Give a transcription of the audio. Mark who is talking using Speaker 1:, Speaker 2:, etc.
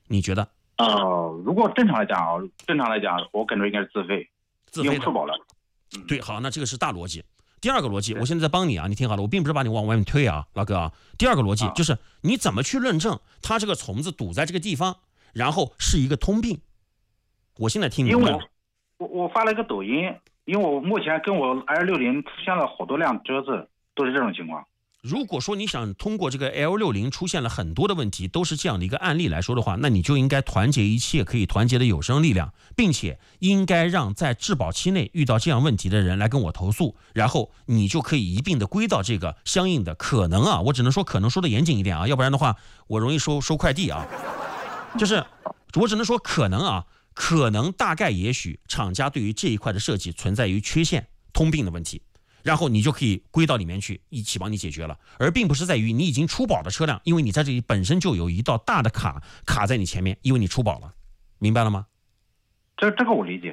Speaker 1: 你觉得？
Speaker 2: 如果正常来讲，我感觉应该是自费，因为出保了。
Speaker 1: 对，好，那这个是大逻辑。第二个逻辑，我现在在帮你啊，你听好了，我并不是把你往外面推啊，老哥啊。第二个逻辑就是你怎么去论证它这个虫子堵在这个地方，然后是一个通病？我现在听明白了。
Speaker 2: 因为我发了一个抖音，因为我目前跟我 L60 出现了好多辆车子都是这种情况。
Speaker 1: 如果说你想通过这个 L60 出现了很多的问题，都是这样的一个案例来说的话，那你就应该团结一切可以团结的有生力量，并且应该让在质保期内遇到这样问题的人来跟我投诉，然后你就可以一并的归到这个相应的可能啊，我只能说可能说的严谨一点啊，要不然的话我容易收快递啊，就是我只能说可能啊，可能大概也许厂家对于这一块的设计存在于缺陷通病的问题。然后你就可以归到里面去，一起帮你解决了，而并不是在于你已经出保的车辆，因为你在这里本身就有一道大的卡在你前面，因为你出保了，明白了吗？
Speaker 2: 这个我理解。